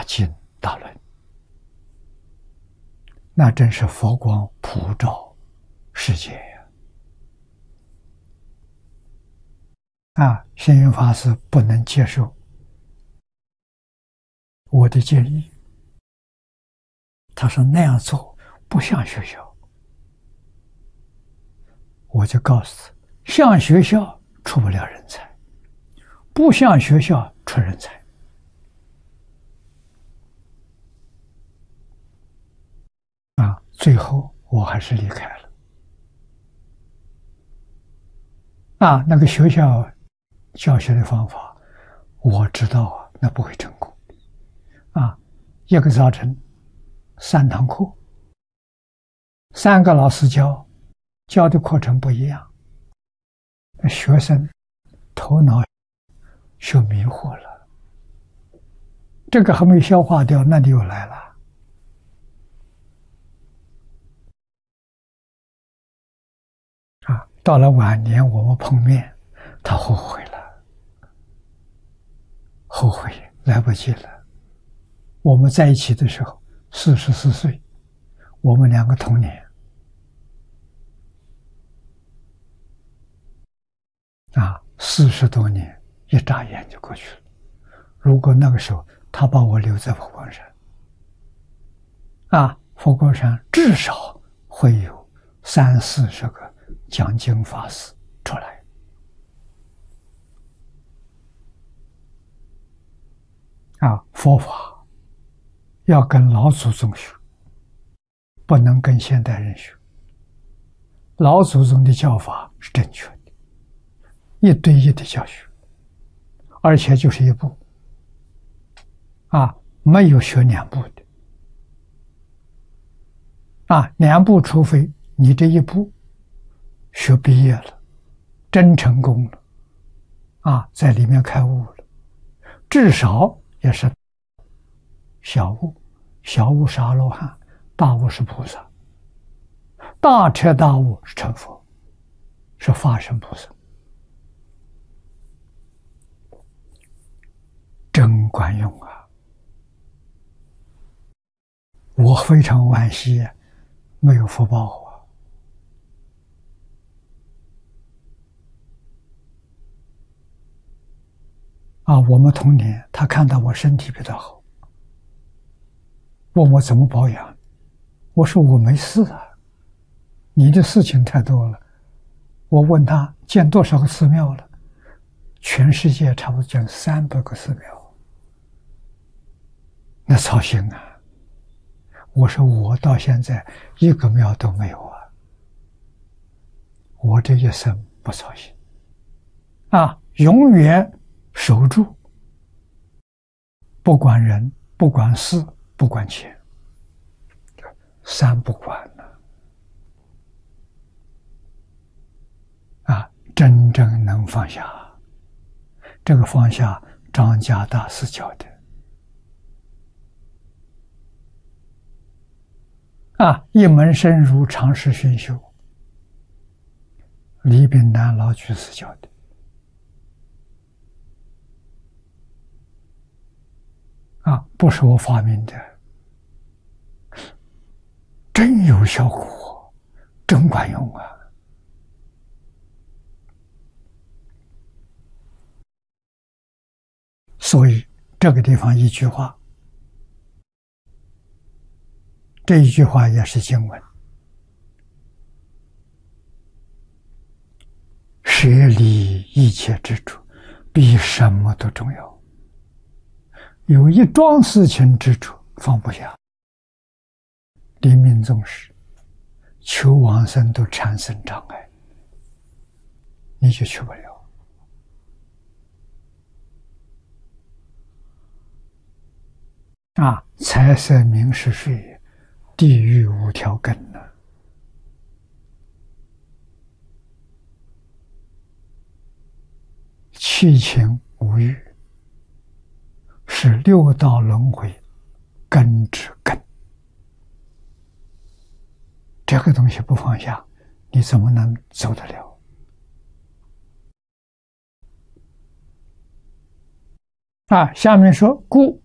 大经大论，那真是佛光普照世界呀！星云法师不能接受我的建议，他说那样做不像学校。我就告诉他，像学校出不了人才，不像学校出人才。最后我还是离开了。那个学校教学的方法，我知道那不会成功。一个早晨3堂课，3个老师教的课程不一样，学生头脑就迷惑了，这个还没消化掉，那里又来了。到了晚年我们碰面，他后悔了，后悔来不及了。我们在一起的时候44岁，我们2个同年，40多年一眨眼就过去了。如果那个时候他把我留在佛光山，佛光山至少会有30-40个讲经法师出来。佛法要跟老祖宗学，不能跟现代人学。老祖宗的教法是正确的，1对1的教学，而且就是1部，没有学2部的。2部除非你这1部学毕业了，真成功了，在里面开悟了，至少也是小悟，小悟是阿罗汉，大悟是菩萨，大彻大悟是成佛，是法身菩萨，真管用啊！我非常惋惜没有福报我们同年他看到我身体比较好，问我怎么保养，我说我没事你的事情太多了。我问他建多少个寺庙了，全世界差不多建300个寺庙，那操心我说我到现在1个庙都没有我这一生不操心永远守住，不管人，不管事，不管钱，3不管真正能放下。这个放下张家大师教的一门深入，常识熏修，李炳南老居士教的不是我发明的，真有效果，真管用所以这个地方一句话，这一句话也是经文，舍离一切之处，比什么都重要。有一桩事情之处放不下，临命终时求往生都产生障碍，你就去不了。财色名食睡，地狱5条根七情五欲是6道轮回根之根，这个东西不放下，你怎么能走得了？下面说故